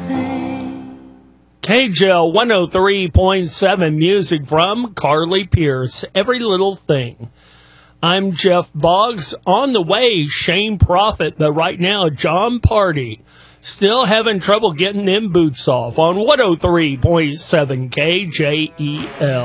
KJL 103.7 music from Carly Pierce, Every Little Thing. I'm Jeff Boggs. On the way, Shane Prophet, but right now, John Party. Still having trouble getting them boots off on 103.7 KJEL.